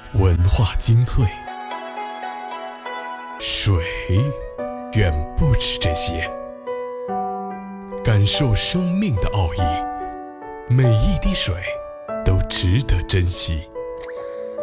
文化精粹。水远不止这些，感受生命的奥义，每一滴水都值得珍惜。